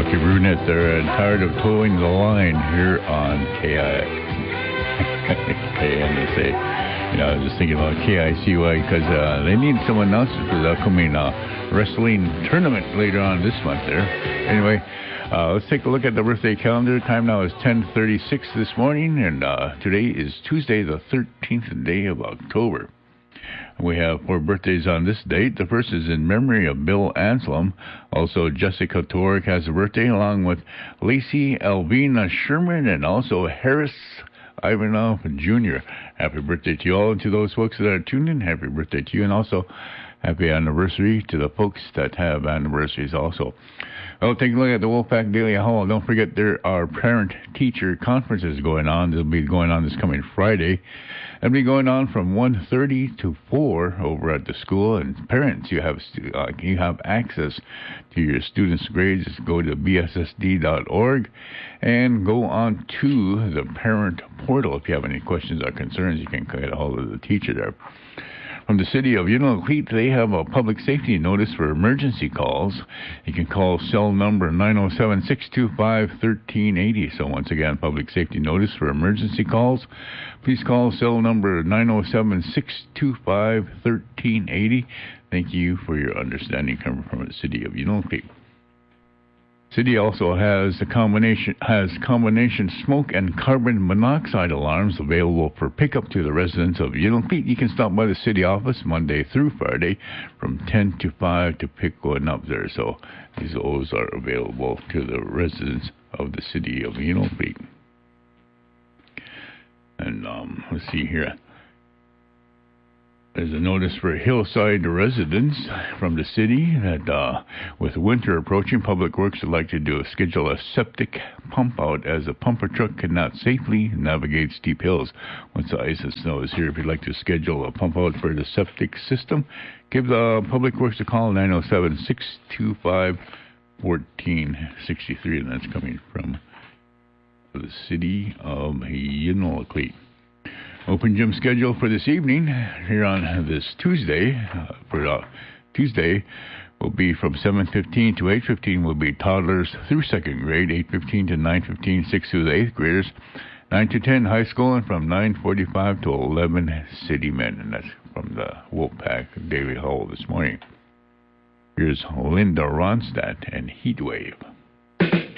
Ricky Brunette there, and tired of towing the line here on KNSA. I was just thinking about KICY because they need some announcements for the upcoming wrestling tournament later on this month there. Anyway, let's take a look at the birthday calendar. Time now is 10:36 this morning, and today is Tuesday, the 13th day of October. We have 4 birthdays on this date. The first is in memory of Bill Anselm. Also, Jessica Torek has a birthday, along with Lacey Alvina Sherman and also Harris Ivanov Jr. Happy birthday to you all, and to those folks that are tuned in, happy birthday to you, and also happy anniversary to the folks that have anniversaries also. Well, take a look at the Wolfpack Daily Hall. Don't forget there are parent-teacher conferences going on. They'll be going on this coming Friday. They'll be going on from 1:30 to 4 over at the school. And parents, you have access to your students' grades. Go to bssd.org and go on to the parent portal. If you have any questions or concerns, you can get a hold of the teacher there. From the city of Unalakleet, they have a public safety notice for emergency calls. You can call cell number 907-625-1380. So once again, public safety notice for emergency calls. Please call cell number 907-625-1380. Thank you for your understanding coming from the city of Unalakleet. City also has combination smoke and carbon monoxide alarms available for pickup to the residents of Unalakleet. You can stop by the city office Monday through Friday from 10 to 5 to pick one up there. So those are available to the residents of the city of Unalakleet. And let's see here. There's a notice for Hillside residents from the city that with winter approaching, Public Works would like to schedule a septic pump out as a pumper truck cannot safely navigate steep hills. Once the ice and snow is here, if you'd like to schedule a pump out for the septic system, give the Public Works a call, 907-625-1463, and that's coming from the city of Unalakleet. Open gym schedule for this evening here on this Tuesday. Tuesday will be from 7:15 to 8:15 will be toddlers through second grade, 8:15 to 9:15 6th through the 8th graders, 9 to 10 high school, and from 9:45 to 11 city men. And that's from the Wolfpack Daily Hall this morning. Here's Linda Ronstadt and Heatwave.